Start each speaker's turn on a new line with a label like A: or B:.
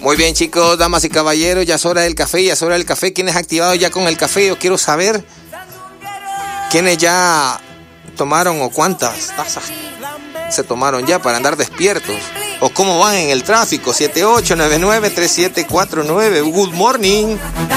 A: Muy bien, chicos, damas y caballeros, ya es hora del café, ya es hora del café. ¿Quiénes activados ya con el café? Yo quiero saber quiénes ya tomaron o cuántas tazas se tomaron ya para andar despiertos. O cómo van en el tráfico. 7899-3749. Good morning.